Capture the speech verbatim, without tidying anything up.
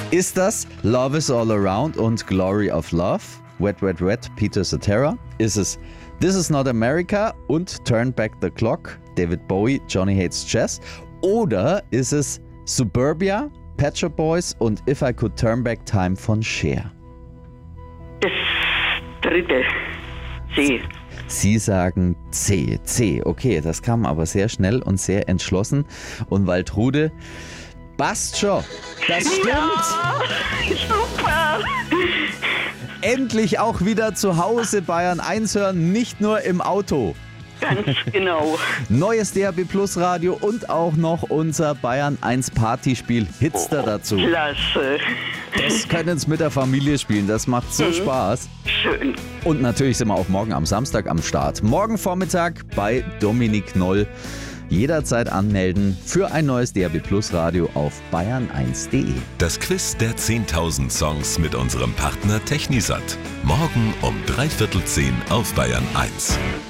Ist das Love is All Around und Glory of Love? Wet, Wet, Wet, Peter Cetera? Ist es This is Not America und Turn Back the Clock, David Bowie, Johnny Hates Jazz? Oder ist es Suburbia, Pet Shop Boys und If I Could Turn Back Time von Cher? Das dritte. C. Sie sagen C. C. Okay, das kam aber sehr schnell und sehr entschlossen. Und Waltrude, passt schon. Das stimmt. Ja, super. Endlich auch wieder zu Hause Bayern eins hören, nicht nur im Auto. Ganz genau. Neues D A B Plus Radio und auch noch unser Bayern eins Partyspiel Hitster dazu. Klasse. Das können Sie mit der Familie spielen, das macht so Mhm. Spaß. Schön. Und natürlich sind wir auch morgen am Samstag am Start. Morgen Vormittag bei Dominik Knoll. Jederzeit anmelden für ein neues D A B Plus Radio auf bayern eins punkt de. Das Quiz der zehntausend Songs mit unserem Partner Technisat. Morgen um dreiviertel zehn auf Bayern eins.